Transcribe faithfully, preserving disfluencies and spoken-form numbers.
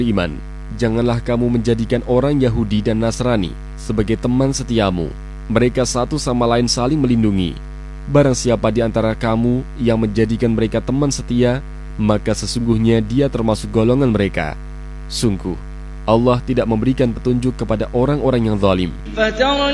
Iman, janganlah kamu menjadikan orang Yahudi dan Nasrani sebagai teman setiamu. Mereka satu sama lain saling melindungi. Barang siapa di antara kamu yang menjadikan mereka teman setia, maka sesungguhnya dia termasuk golongan mereka. Sungguh, Allah tidak memberikan petunjuk kepada orang-orang yang zalim.